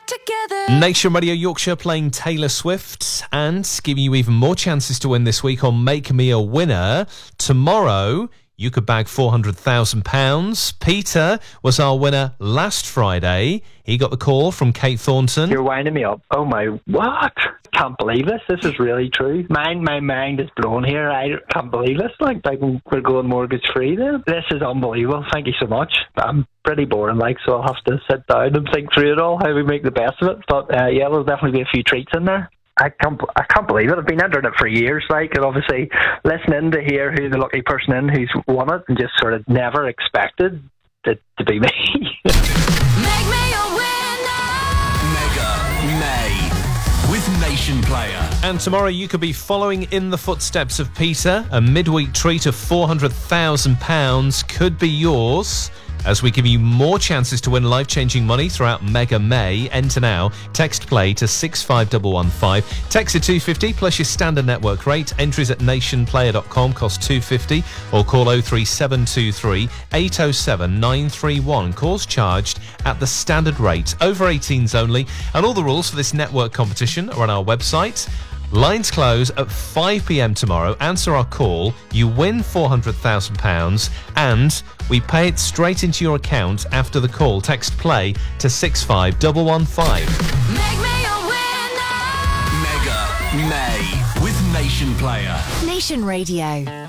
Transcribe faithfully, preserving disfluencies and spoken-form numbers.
together. Nation Radio Yorkshire playing Taylor Swift and giving you even more chances to win this week on Make Me a Winner. Tomorrow, you could bag four hundred thousand pounds. Peter was our winner last Friday. He got the call from Kate Thornton. You're winding me up. Oh my, what? Can't believe this. This is really true. Mind, my mind is blown here. I can't believe this. Like, like we're going mortgage free then. This is unbelievable. Thank you so much. I'm pretty boring, like, so I'll have to sit down and think through it all, how we make the best of it. But uh, yeah, there'll definitely be a few treats in there. I can't, I can't believe it. I've been entering it for years, like, and obviously listening to hear who the lucky person in who's won it, and just sort of never expected it to be me. Make me a winner. Mega May with Nation Player. And tomorrow you could be following in the footsteps of Peter. A midweek treat of four hundred thousand pounds could be yours, as we give you more chances to win life-changing money throughout Mega May. Enter now. Text play to six five one one five. Text to two fifty plus your standard network rate. Entries at nation player dot com cost two fifty, or call oh three seven two three eight oh seven nine three one. Calls charged at the standard rate. Over eighteens only. And all the rules for this network competition are on our website. Lines close at five p.m. tomorrow. Answer our call. You win four hundred thousand pounds, and we pay it straight into your account after the call. Text play to six five one one five. Make me a winner. Mega May with Nation Player. Nation Radio.